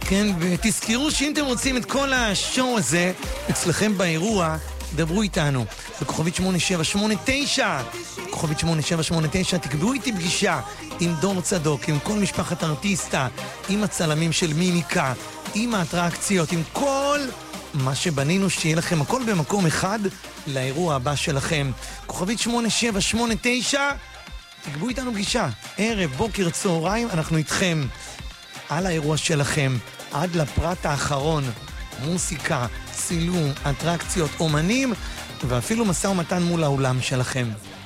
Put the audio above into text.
כן, ותזכרו שאם אתם רוצים את כל השואו הזה אצלכם באירוע, דברו איתנו. בכוכבית 8789, כוכבית 8789, תקבעו איתי פגישה עם דור צדוק, עם כל משפחת ארטיסטה, עם הצלמים של מימיקה, עם האטרקציות, עם כל מה שבנינו, שיהיה לכם הכל במקום אחד לאירוע הבא שלכם. כוכבית 8789, תקבעו איתנו פגישה. ערב, בוקר, צהריים, אנחנו איתכם על האירוע שלכם, עד לפרט האחרון. מוסיקה, צילום, אטרקציות, אומנים, ואפילו משא ומתן מול האולם שלכם.